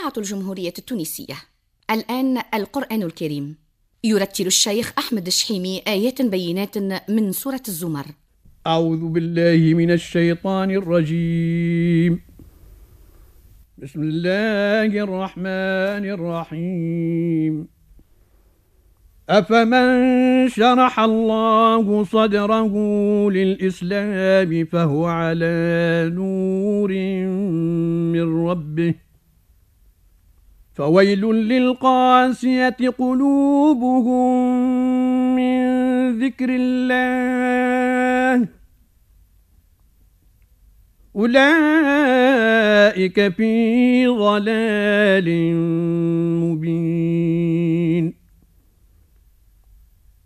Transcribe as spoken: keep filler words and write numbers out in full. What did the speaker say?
إذاعة الجمهورية التونسية. الآن القرآن الكريم. يرتل الشيخ أحمد الشحيمي آيات بينات من سورة الزمر. أعوذ بالله من الشيطان الرجيم. بسم الله الرحمن الرحيم. أفمن شرح الله صدره للإسلام فهو على نور من ربه فويل للقاسية قلوبهم من ذكر الله أولئك في ضلال مبين.